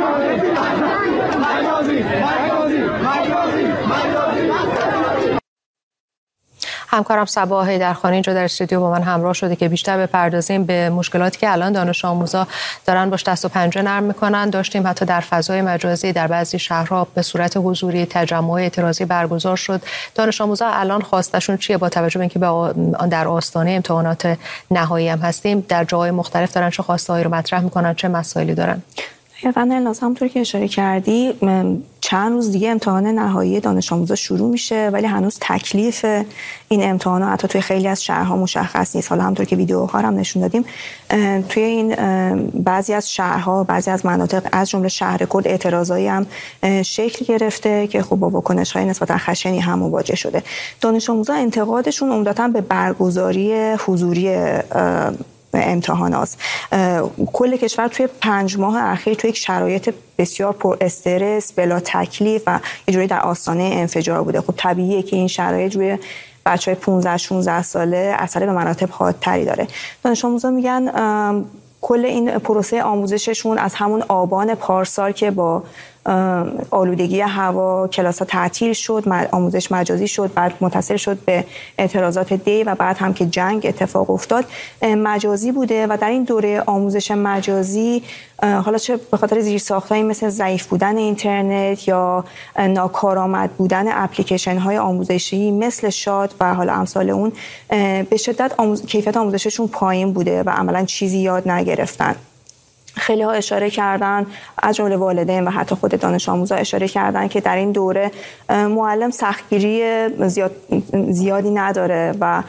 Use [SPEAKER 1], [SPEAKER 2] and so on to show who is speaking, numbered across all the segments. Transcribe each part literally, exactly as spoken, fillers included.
[SPEAKER 1] همکارم صبا حیدرخانی اینجا در استودیو با من همراه شده که بیشتر بپردازیم به مشکلاتی که الان دانش آموزا دارن باش دست و پنجه نرم میکنن. داشتیم حتی در فضای مجازی در بعضی شهرها به صورت حضوری تجمع اعتراضی برگزار شد. دانش آموزا الان خواستشون چیه با توجه به اینکه در آستانه امتحانات نهایی هم هستیم؟ در جاهای مختلف دارن چه خواستهایی رو مطرح میکنن، چه مسائلی دارن؟
[SPEAKER 2] دقیقاً الناس همونطور که اشاره کردی چند روز دیگه امتحان نهایی دانش آموزا شروع میشه، ولی هنوز تکلیف این امتحانات حتی توی خیلی از شهرها مشخص نیست. حالا همونطور که ویدیوها هم نشون دادیم توی این بعضی از شهرها، بعضی از مناطق از جمله شهر کرد اعتراضایی هم شکل گرفته که خب با واکنش‌های نسبتاً خشنی هم مواجه شده. دانش آموزا انتقادشون عمدتاً به برگزاری حضوری امتحانات. کل کشور توی پنج ماه اخیر توی یک شرایط بسیار پر استرس، بلا تکلیف و یه جوری در آستانه انفجار بوده. خب طبیعیه که این شرایط روی بچهای پانزده شانزده ساله اثر به مراتب حادتری داره. دانش آموزا میگن کل این پروسه آموزششون از همون آبان پارسال که با آلودگی هوا کلاس‌ها تعطیل شد، آموزش مجازی شد، بعد متصل شد به اعتراضات دی و بعد هم که جنگ اتفاق افتاد مجازی بوده و در این دوره آموزش مجازی حالا چه به خاطر زیرساخت‌هایی مثل ضعیف بودن اینترنت یا ناکارآمد بودن اپلیکیشن‌های آموزشی مثل شاد و حالا امثال اون به شدت آموز... کیفیت آموزششون پایین بوده و عملاً چیزی یاد نگرفتن. خیلی ها اشاره کردن، از جمله والدین و حتی خود دانش آموزا اشاره کردن که در این دوره معلم سختگیری زیاد زیادی نداره و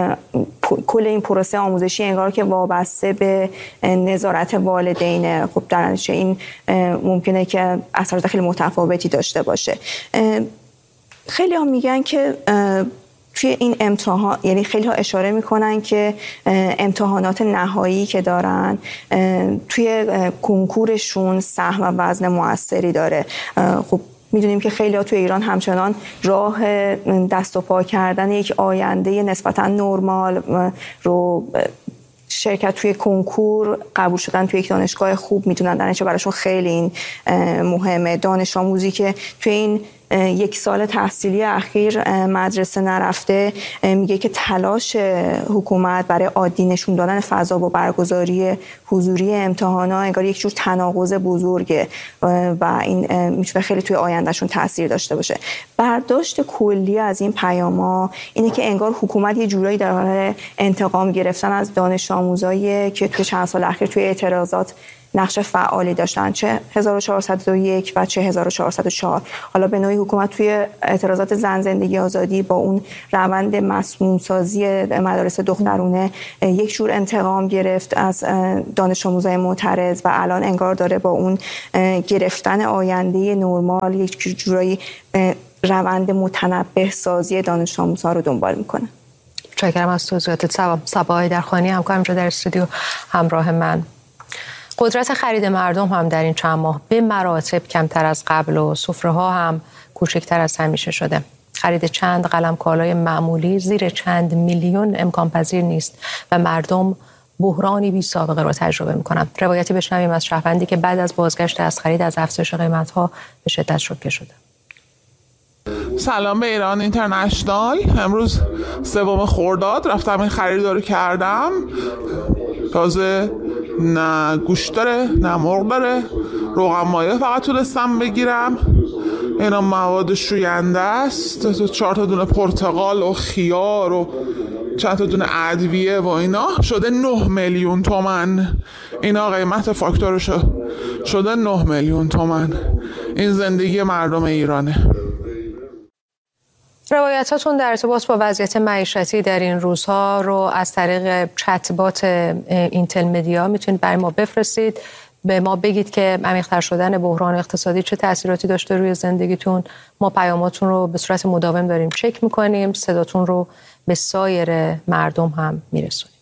[SPEAKER 2] کل این پروسه آموزشی انگار که وابسته به نظارت والدینه. خب در نتیجه این ممکنه که اثرات خیلی متفاوتی داشته باشه. خیلی ها میگن که توی این امتحان، یعنی خیلی ها اشاره میکنن که امتحانات نهایی که دارن توی کنکورشون سهم و وزن موثری داره. خب میدونیم که خیلی ها توی ایران همچنان راه دست و پا کردن یک آینده نسبتا نرمال رو شرکت توی کنکور، قبول شدن توی یک دانشگاه خوب میدونن، در نتیجه براشون خیلی این مهمه. دانش آموزی که توی این یک سال تحصیلی اخیر مدرسه نرفته میگه که تلاش حکومت برای عادی نشون دادن فضا و برگزاری حضوری امتحانات انگار یک جور تناقض بزرگه و این میتونه خیلی توی آیندهشون تاثیر داشته باشه. برداشت کلی از این پیاما اینه که انگار حکومت یه جورایی در حال انتقام گرفتن از دانش آموزایی که توی چند سال اخیر توی اعتراضات نقش فعالی داشتن، چه هزار و چهارصد و یک و چه هزار و چهارصد و چهار. حالا به نوعی حکومت توی اعتراضات زن زندگی آزادی با اون روند مسموم سازی مدارس دخترونه یک جور انتقام گرفت از دانش آموزای معترض و الان انگار داره با اون گرفتن آینده نرمال یک جورایی روند متنبه سازی دانش آموزها رو دنبال میکنه.
[SPEAKER 1] متشکرم از توضیحاتت صبا حیدرخانی، همکارم اینجا در استودیو همراه من. قدرت خرید مردم هم در این چند ماه به مراتب کمتر از قبل و سفره‌ها هم کوچکتر از همیشه شده. خرید چند قلم کالای معمولی زیر چند میلیون امکان پذیر نیست و مردم بحرانی بی سابقه را تجربه می‌کنند. روایتی بشنویم از شهروندی که بعد از بازگشت از خرید از افزایش قیمت‌ها به شدت شوکه شده.
[SPEAKER 3] سلام به ایران اینترنشنال. امروز سوم خرداد رفتم این خرید رو کردم. تازه نه گوشت داره نه مرغ داره، روغن مایه فقط تونستم بگیرم. اینا مواد شوینده است، چهار تا دونه پرتقال و خیار و چند تا دونه ادویه و اینا شده نه میلیون تومن. اینا قیمت فاکتورشو شده نه میلیون تومن. این زندگی مردم ایرانه.
[SPEAKER 1] روایتاتون در ارتباط با وضعیت معیشتی در این روزها رو از طریق چت بات اینتل مدیا میتونید برای ما بفرستید، به ما بگید که عمیق‌تر شدن بحران اقتصادی چه تأثیراتی داشته روی زندگیتون. ما پیاماتون رو به صورت مداوم داریم چک میکنیم، صداتون رو به سایر مردم هم میرسونیم.